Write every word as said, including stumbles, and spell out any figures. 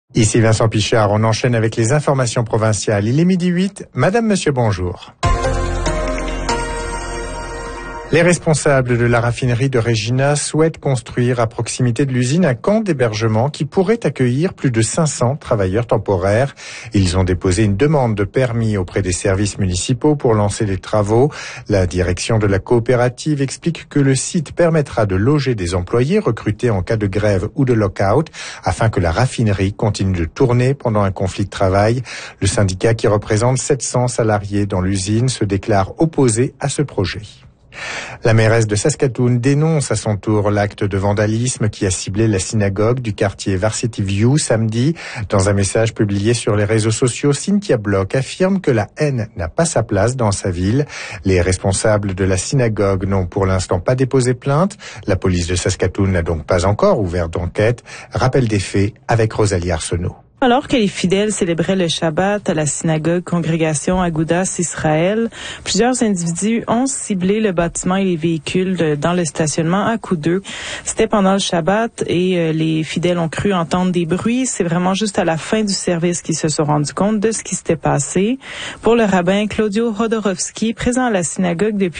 Ici Vincent Pichard, on enchaîne avec les informations provinciales. Il est midi huit. Madame, monsieur, bonjour. Les responsables de la raffinerie de Regina souhaitent construire à proximité de l'usine un camp d'hébergement qui pourrait accueillir plus de cinq cents travailleurs temporaires. Ils ont déposé une demande de permis auprès des services municipaux pour lancer les travaux. La direction de la coopérative explique que le site permettra de loger des employés recrutés en cas de grève ou de lock-out afin que la raffinerie continue de tourner pendant un conflit de travail. Le syndicat qui représente sept cents salariés dans l'usine se déclare opposé à ce projet. La mairesse de Saskatoon dénonce à son tour l'acte de vandalisme qui a ciblé la synagogue du quartier Varsity View samedi. Dans un message publié sur les réseaux sociaux, Cynthia Block affirme que la haine n'a pas sa place dans sa ville. Les responsables de la synagogue n'ont pour l'instant pas déposé plainte. La police de Saskatoon n'a donc pas encore ouvert d'enquête. Rappel des faits avec Rosalie Arsenault. Alors que les fidèles célébraient le Shabbat à la synagogue Congrégation Agudas Israël, plusieurs individus ont ciblé le bâtiment et les véhicules dans le stationnement à coups d'œufs. C'était pendant le Shabbat et les fidèles ont cru entendre des bruits. C'est vraiment juste à la fin du service qu'ils se sont rendus compte de ce qui s'était passé. Pour le rabbin Claudio Hodorowski, présent à la synagogue depuis